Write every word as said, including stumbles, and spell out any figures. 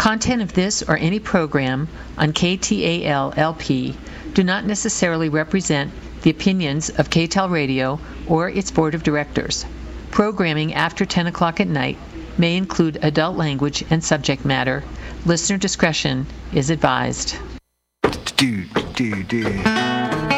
content of this or any program on K T A L L P do not necessarily represent the opinions of K T A L Radio or its board of directors. Programming after ten o'clock at night may include adult language and subject matter. Listener discretion is advised. Do, do, do.